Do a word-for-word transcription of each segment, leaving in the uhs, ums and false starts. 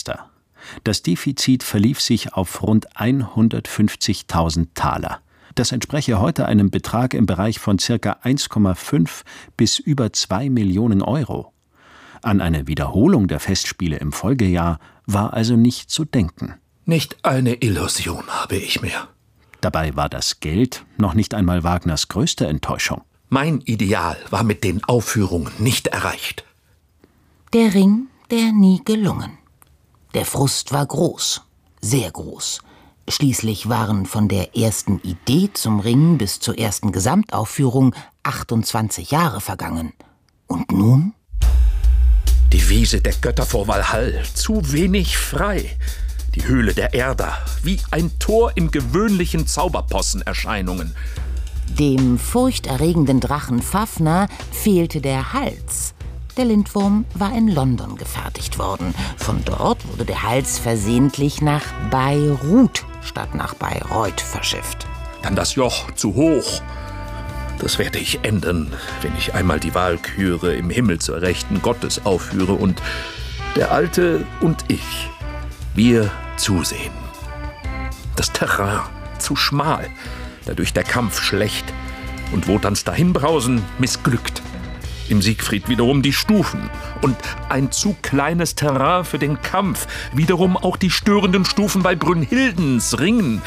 Meister. Das Defizit verlief sich auf rund hundertfünfzigtausend Taler. Das entspreche heute einem Betrag im Bereich von ca. eins Komma fünf bis über zwei Millionen Euro. An eine Wiederholung der Festspiele im Folgejahr war also nicht zu denken. Nicht eine Illusion habe ich mehr. Dabei war das Geld noch nicht einmal Wagners größte Enttäuschung. Mein Ideal war mit den Aufführungen nicht erreicht. Der Ring, der nie gelungen. Der Frust war groß, sehr groß. Schließlich waren von der ersten Idee zum Ring bis zur ersten Gesamtaufführung achtundzwanzig Jahre vergangen. Und nun? Die Wiese der Götter vor Walhall, zu wenig frei. Die Höhle der Erder, wie ein Tor in gewöhnlichen Zauberpossenerscheinungen. Dem furchterregenden Drachen Fafner fehlte der Hals. Der Lindwurm war in London gefertigt worden. Von dort wurde der Hals versehentlich nach Beirut statt nach Bayreuth verschifft. Dann das Joch zu hoch. Das werde ich ändern, wenn ich einmal die Walküre im Himmel zur Rechten Gottes aufführe und der Alte und ich, wir zusehen. Das Terrain zu schmal, dadurch der Kampf schlecht und Wotans Dahinbrausen missglückt. Im Siegfried wiederum die Stufen und ein zu kleines Terrain für den Kampf, wiederum auch die störenden Stufen bei Brünnhildens Ringen.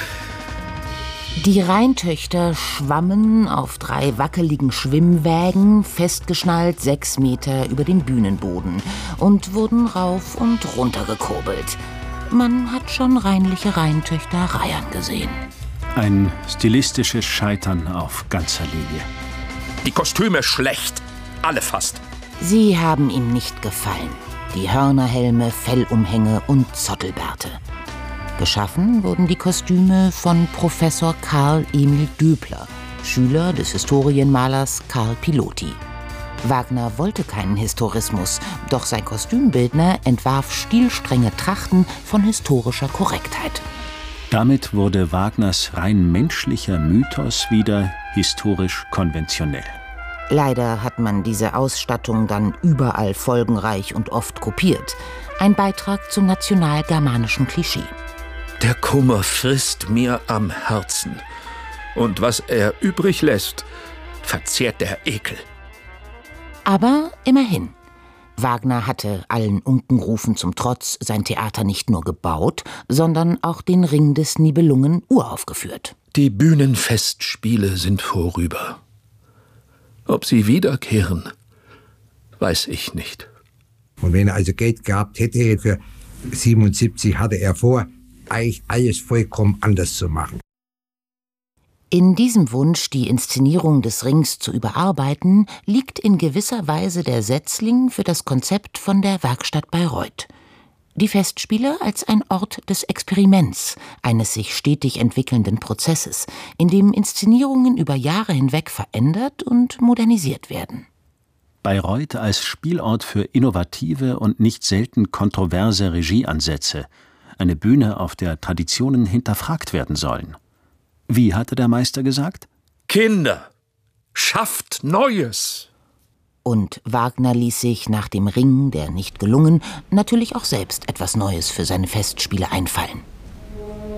Die Rheintöchter schwammen auf drei wackeligen Schwimmwägen, festgeschnallt sechs Meter über dem Bühnenboden und wurden rauf und runter gekurbelt. Man hat schon reinliche Rheintöchter reiern gesehen. Ein stilistisches Scheitern auf ganzer Linie. Die Kostüme schlecht. Alle fast. Sie haben ihm nicht gefallen. Die Hörnerhelme, Fellumhänge und Zottelbärte. Geschaffen wurden die Kostüme von Professor Karl Emil Döbler, Schüler des Historienmalers Karl Piloty. Wagner wollte keinen Historismus, doch sein Kostümbildner entwarf stilstrenge Trachten von historischer Korrektheit. Damit wurde Wagners rein menschlicher Mythos wieder historisch konventionell. Leider hat man diese Ausstattung dann überall folgenreich und oft kopiert. Ein Beitrag zum national-germanischen Klischee. Der Kummer frisst mir am Herzen. Und was er übrig lässt, verzehrt der Ekel. Aber immerhin. Wagner hatte allen Unkenrufen zum Trotz sein Theater nicht nur gebaut, sondern auch den Ring des Nibelungen uraufgeführt. Die Bühnenfestspiele sind vorüber. Ob sie wiederkehren, weiß ich nicht. Und wenn er also Geld gehabt hätte, für siebenundsiebzig hatte er vor, eigentlich alles vollkommen anders zu machen. In diesem Wunsch, die Inszenierung des Rings zu überarbeiten, liegt in gewisser Weise der Setzling für das Konzept von der Werkstatt Bayreuth. Die Festspiele als ein Ort des Experiments, eines sich stetig entwickelnden Prozesses, in dem Inszenierungen über Jahre hinweg verändert und modernisiert werden. Bayreuth als Spielort für innovative und nicht selten kontroverse Regieansätze, eine Bühne, auf der Traditionen hinterfragt werden sollen. Wie hatte der Meister gesagt? Kinder, schafft Neues! Und Wagner ließ sich nach dem Ring, der nicht gelungen, natürlich auch selbst etwas Neues für seine Festspiele einfallen.